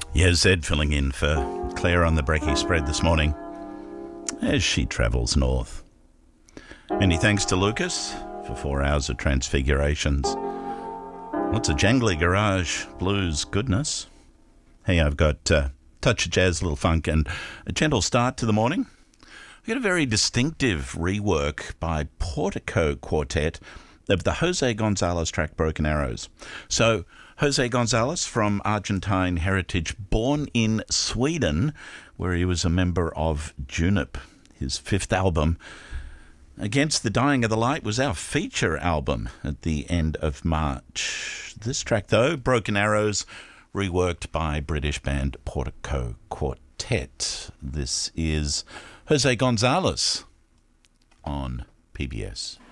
Yeah, Zed filling in for Claire on the brekkie spread this morning as she travels north. Many thanks to Lucas for 4 hours of Transfigurations. Lots of jangly garage blues goodness. Hey, I've got a touch of jazz, little funk, and a gentle start to the morning. We've got a very distinctive rework by Portico Quartet of the Jose Gonzalez track Broken Arrows. So, Jose Gonzalez, from Argentine heritage, born in Sweden, where he was a member of Junip. His 5th album, Against the Dying of the Light, was our feature album at the end of March. This track, though, Broken Arrows, reworked by British band Portico Quartet. This is Jose Gonzalez on PBS.